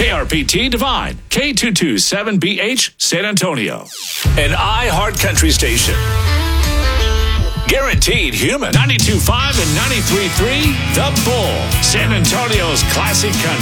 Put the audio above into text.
KRPT Divine, K227BH, San Antonio. An iHeart Country station. Guaranteed human. 92.5 and 93.3, The Bull, San Antonio's classic country.